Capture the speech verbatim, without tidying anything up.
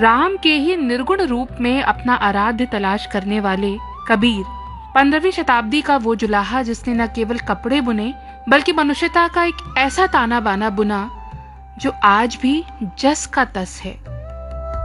राम के ही निर्गुण रूप में अपना आराध्य तलाश करने वाले कबीर, पंद्रहवीं शताब्दी का वो जुलाहा जिसने न केवल कपड़े बुने बल्कि मनुष्यता का एक ऐसा ताना बाना बुना जो आज भी जस का तस है।